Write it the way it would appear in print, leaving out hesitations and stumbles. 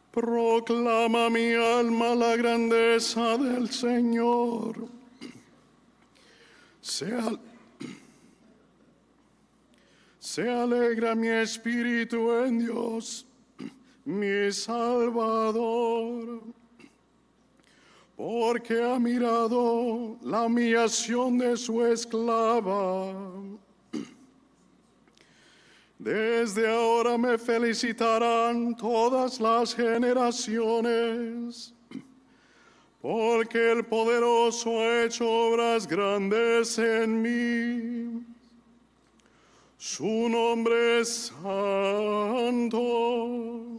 Proclama mi alma la grandeza del Señor. Se alegra mi espíritu en Dios, mi Salvador, porque ha mirado la humillación de su esclava. Desde ahora me felicitarán todas las generaciones, porque el poderoso ha hecho obras grandes en mí. Su nombre es santo.